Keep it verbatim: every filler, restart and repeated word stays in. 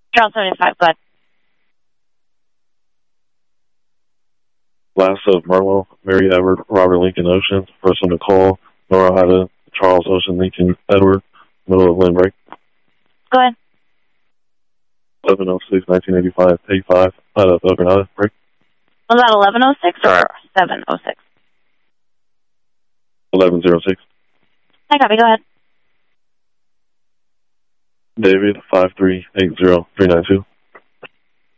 Charles seventy-five, go ahead. Last of Merwell, Mary Edward, Robert Lincoln Ocean, first one to call, Nora Ida, Charles Ocean Lincoln Edward, middle of lane break. Go ahead. eleven oh six, nineteen eighty-five, eighty-five, out of El Granada, break. Was that eleven oh six or seven oh six? eleven oh six. I copy, go ahead. David, five three eight zero three nine two.